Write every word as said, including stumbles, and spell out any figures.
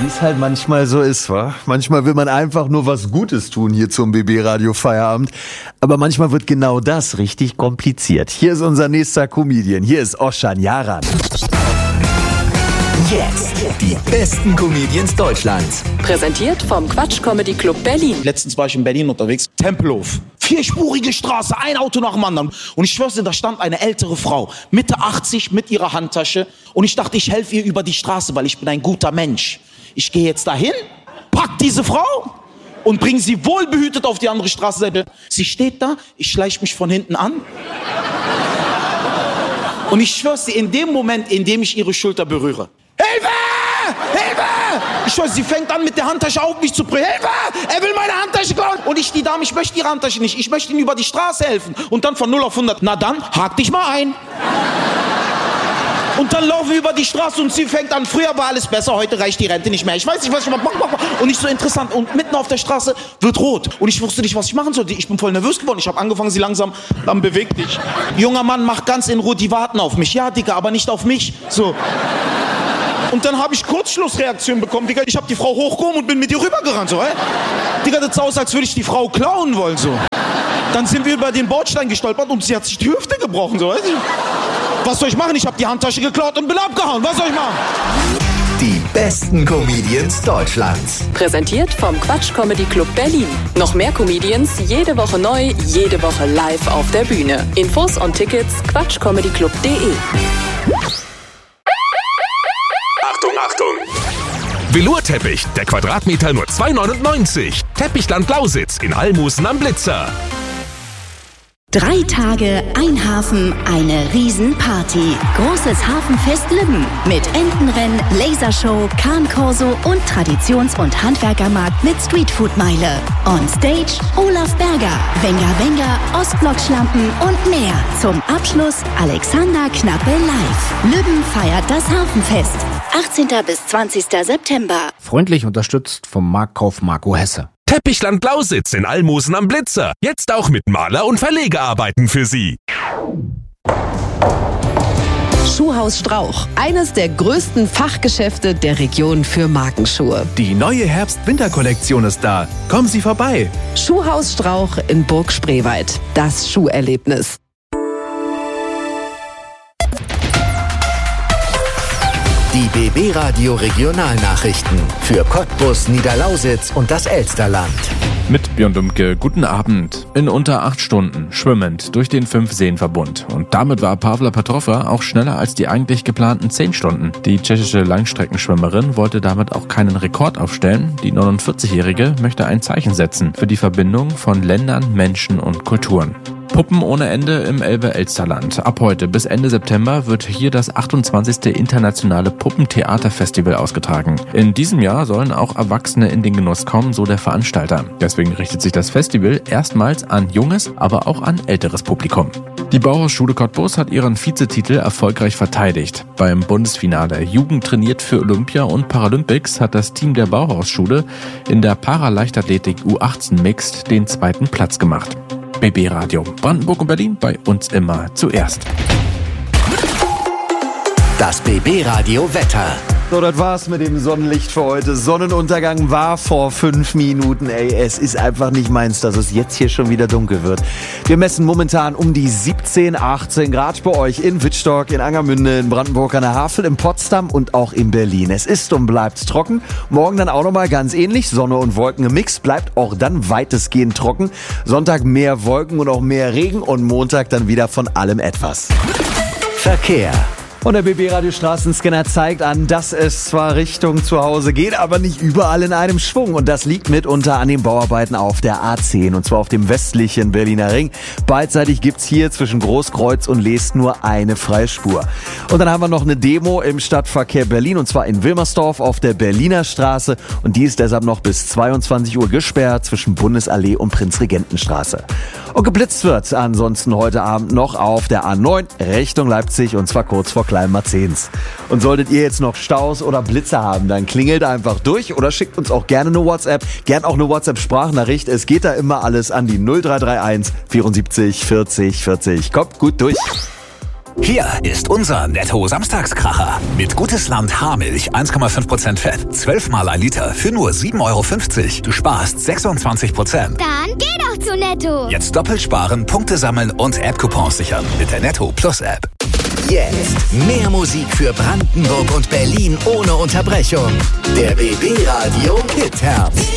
Wie es halt manchmal so ist, wa? Manchmal will man einfach nur was Gutes tun hier zum B B-Radio Feierabend. Aber manchmal wird genau das richtig kompliziert. Hier ist unser nächster Comedian. Hier ist Ozan Yaran. Jetzt die besten Comedians Deutschlands. Präsentiert vom Quatsch Comedy Club Berlin. Letztens war ich in Berlin unterwegs. Tempelhof. Vierspurige Straße, ein Auto nach dem anderen. Und ich schwör's dir, da stand eine ältere Frau, Mitte achtzig, mit ihrer Handtasche. Und ich dachte, ich helfe ihr über die Straße, weil ich bin ein guter Mensch. Ich gehe jetzt dahin, pack diese Frau und bringe sie wohlbehütet auf die andere Straßenseite. Sie steht da, ich schleiche mich von hinten an. Und ich schwör's dir, in dem Moment, in dem ich ihre Schulter berühre, Hilfe! Hilfe! Ich schwör, sie fängt an, mit der Handtasche auf mich zu brüllen. Hilfe! Er will meine Handtasche klauen! Und ich, die Dame, ich möchte ihre Handtasche nicht. Ich möchte ihnen über die Straße helfen. Und dann von null auf hundert. Na dann, hak dich mal ein. Und dann laufen wir über die Straße und sie fängt an, früher war alles besser, heute reicht die Rente nicht mehr. Ich weiß nicht, was ich mache. Und nicht so interessant. Und mitten auf der Straße wird rot. Und ich wusste nicht, was ich machen sollte. Ich bin voll nervös geworden. Ich habe angefangen, sie langsam, dann beweg dich. Junger Mann, mach ganz in Ruhe, die warten auf mich. Ja, Digga, aber nicht auf mich. So. Und dann habe ich Kurzschlussreaktion bekommen, Digga. Ich habe die Frau hochgehoben und bin mit ihr rübergerannt, so, ey. Digga, das sah aus, als würde ich die Frau klauen wollen, so. Dann sind wir über den Bordstein gestolpert und sie hat sich die Hüfte gebrochen, so, weißt du? Was soll ich machen? Ich habe die Handtasche geklaut und bin abgehauen. Was soll ich machen? Die besten Comedians Deutschlands. Präsentiert vom Quatsch Comedy Club Berlin. Noch mehr Comedians, jede Woche neu, jede Woche live auf der Bühne. Infos und Tickets quatschcomedyclub punkt de. Achtung, Achtung! Velourteppich, der Quadratmeter nur zwei neunundneunzig. Teppichland Lausitz in Almusen am Blitzer. Drei Tage, ein Hafen, eine Riesenparty. Großes Hafenfest Lübben mit Entenrennen, Lasershow, Kahnkorso und Traditions- und Handwerkermarkt mit Streetfood-Meile. On Stage Olaf Berger, Wenger Wenger, Ostblock-Schlampen und mehr. Zum Abschluss Alexander Knappe live. Lübben feiert das Hafenfest. achtzehnten bis zwanzigsten September. Freundlich unterstützt vom Marktkauf Marco Hesse. Teppichland Lausitz in Almusen am Blitzer. Jetzt auch mit Maler- und Verlegearbeiten für Sie. Schuhhaus Strauch, eines der größten Fachgeschäfte der Region für Markenschuhe. Die neue Herbst-Winter-Kollektion ist da. Kommen Sie vorbei. Schuhhaus Strauch in Burg Spreewald. Das Schuherlebnis. Die B B-Radio Regionalnachrichten für Cottbus, Niederlausitz und das Elsterland. Mit Björn Dumke, guten Abend. In unter acht Stunden schwimmend durch den Fünf-Seen-Verbund. Und damit war Pavla Petrova auch schneller als die eigentlich geplanten zehn Stunden. Die tschechische Langstreckenschwimmerin wollte damit auch keinen Rekord aufstellen. Die neunundvierzigjährige möchte ein Zeichen setzen für die Verbindung von Ländern, Menschen und Kulturen. Puppen ohne Ende im Elbe-Elsterland. Ab heute bis Ende September wird hier das achtundzwanzigste internationale Puppentheaterfestival ausgetragen. In diesem Jahr sollen auch Erwachsene in den Genuss kommen, so der Veranstalter. Deswegen richtet sich das Festival erstmals an junges, aber auch an älteres Publikum. Die Bauhausschule Cottbus hat ihren Vizetitel erfolgreich verteidigt. Beim Bundesfinale Jugend trainiert für Olympia und Paralympics hat das Team der Bauhausschule in der Paraleichtathletik U achtzehn Mixed den zweiten Platz gemacht. B B-Radio Brandenburg und Berlin, bei uns immer zuerst. Das B B-Radio Wetter. So, das war's mit dem Sonnenlicht für heute. Sonnenuntergang war vor fünf Minuten. Ey, es ist einfach nicht meins, dass es jetzt hier schon wieder dunkel wird. Wir messen momentan um die siebzehn, achtzehn Grad bei euch in Wittstock, in Angermünde, in Brandenburg an der Havel, in Potsdam und auch in Berlin. Es ist und bleibt trocken. Morgen dann auch nochmal ganz ähnlich. Sonne und Wolken im Mix. Bleibt auch dann weitestgehend trocken. Sonntag mehr Wolken und auch mehr Regen und Montag dann wieder von allem etwas. Verkehr. Und der B B-Radio-Straßenscanner zeigt an, dass es zwar Richtung zu Hause geht, aber nicht überall in einem Schwung. Und das liegt mitunter an den Bauarbeiten auf der A zehn, und zwar auf dem westlichen Berliner Ring. Beidseitig gibt's hier zwischen Großkreuz und Leest nur eine Freispur. Und dann haben wir noch eine Demo im Stadtverkehr Berlin, und zwar in Wilmersdorf auf der Berliner Straße. Und die ist deshalb noch bis zweiundzwanzig Uhr gesperrt zwischen Bundesallee und Prinzregentenstraße. Und geblitzt wird ansonsten heute Abend noch auf der A neun Richtung Leipzig, und zwar kurz vor Kleinmarzens. Und solltet ihr jetzt noch Staus oder Blitze haben, dann klingelt einfach durch oder schickt uns auch gerne eine WhatsApp, gern auch eine WhatsApp-Sprachnachricht. Es geht da immer alles an die null drei drei eins vierundsiebzig vierzig vierzig. Kommt gut durch. Hier ist unser Netto-Samstagskracher. Mit Gutes Land Haarmilch, eins Komma fünf Prozent Fett, zwölf Mal ein Liter für nur sieben Euro fünfzig. Du sparst sechsundzwanzig Prozent. Dann geh doch zu Netto. Jetzt doppelt sparen, Punkte sammeln und App-Coupons sichern mit der Netto Plus App. Jetzt mehr Musik für Brandenburg und Berlin ohne Unterbrechung. Der B B Radio Hit Herbst.